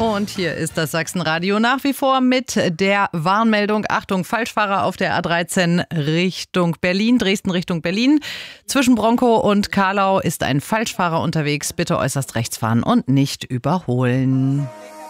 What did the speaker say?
Und hier ist das Sachsenradio nach wie vor mit der Warnmeldung. Achtung, Falschfahrer auf der A13 Richtung Berlin, Dresden Richtung Berlin. Zwischen Bronkow und Carlau ist ein Falschfahrer unterwegs. Bitte äußerst rechts fahren und nicht überholen.